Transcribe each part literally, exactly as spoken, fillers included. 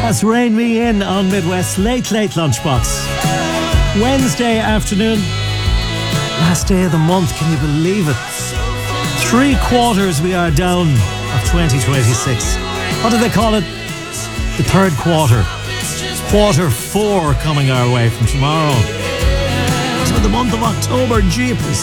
That's Rain Me In on Midwest Late Late Lunchbox. Wednesday afternoon, last day of the month, can you believe it? Three quarters we are down of twenty twenty-six. What do they call it? The third quarter. Quarter four coming our way from tomorrow to the month of October. Jeepers.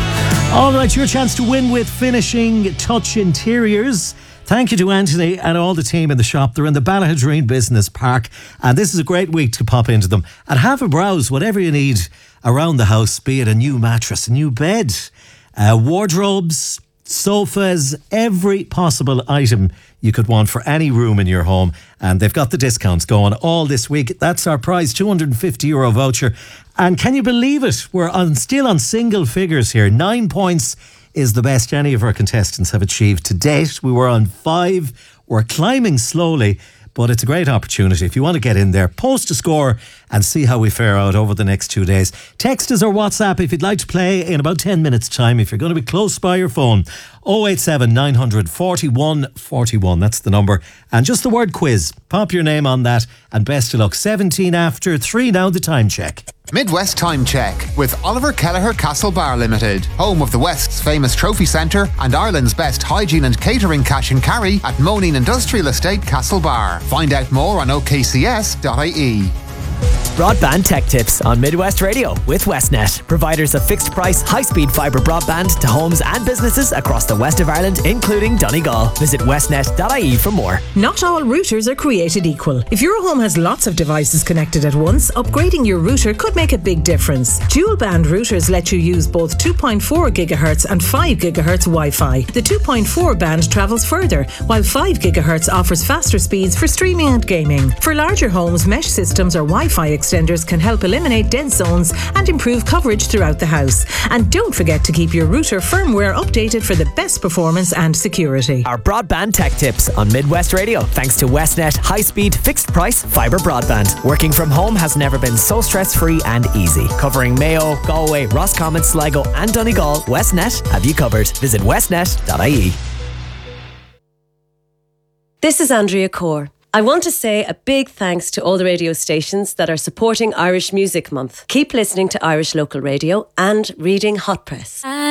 All right, your chance to win with Finishing Touch Interiors. Thank you to Anthony and all the team in the shop. They're in the Ballahadreen Business Park, and this is a great week to pop into them and have a browse, whatever you need around the house, be it a new mattress, a new bed, uh, wardrobes, sofas, every possible item you could want for any room in your home. And they've got the discounts going all this week. That's our prize, two hundred fifty euro voucher. And can you believe it? We're on, still on single figures here. Nine points is the best any of our contestants have achieved to date. We were on five. We're climbing slowly, but it's a great opportunity. If you want to get in there, post a score and see how we fare out over the next two days. Text us or WhatsApp if you'd like to play in about ten minutes time. If you're going to be close by your phone, oh eight seven nine hundred forty-one forty-one. That's the number. And just the word quiz. Pop your name on that and best of luck. seventeen after three now, the time check. Midwest Time Check with Oliver Kelleher Castle Bar Limited, home of the West's famous trophy centre and Ireland's best hygiene and catering cash and carry at Moneen Industrial Estate Castle Bar. Find out more on o k c s dot i e. Broadband Tech Tips on Midwest Radio with Westnet, providers of fixed price, high-speed fibre broadband to homes and businesses across the west of Ireland, including Donegal. Visit westnet dot i e for more. Not all routers are created equal. If your home has lots of devices connected at once, upgrading your router could make a big difference. Dual band routers let you use both two point four gigahertz and five gigahertz Wi-Fi. The two point four band travels further, while five gigahertz offers faster speeds for streaming and gaming. For larger homes, mesh systems or Wi-Fi extenders can help eliminate dead zones and improve coverage throughout the house. And don't forget to keep your router firmware updated for the best performance and security. Our Broadband Tech Tips on Midwest Radio, thanks to Westnet high-speed, fixed-price fibre broadband. Working from home has never been so stress-free and easy. Covering Mayo, Galway, Roscommon, Sligo and Donegal, Westnet have you covered. Visit westnet dot i e. This is Andrea Corr. I want to say a big thanks to all the radio stations that are supporting Irish Music Month. Keep listening to Irish local radio and reading Hot Press.